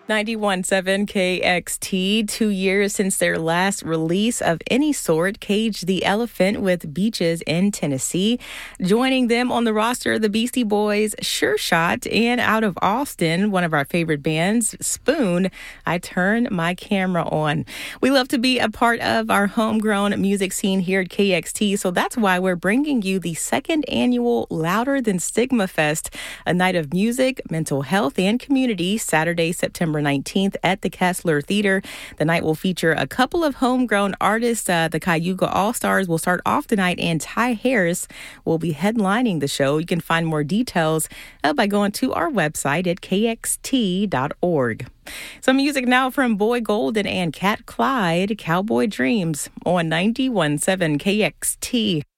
91.7 KXT, 2 years since their last release of any sort, Cage the Elephant with Beaches in Tennessee. Joining them on the roster, the Beastie Boys, Sure Shot, and out of Austin, one of our favorite bands, Spoon, I Turn My Camera On. We love to be a part of our homegrown music scene here at KXT, so that's why we're bringing you the second annual Louder Than Stigma Fest, a night of music, mental health, and community, Saturday, September 19th at the Kessler Theater. The night will feature a couple of homegrown artists. The Cayuga All-Stars will start off tonight, and Ty Harris will be headlining the show. You can find more details by going to our website at kxt.org. Some music now from Boy Golden and Cat Clyde, Cowboy Dreams on 91.7 KXT.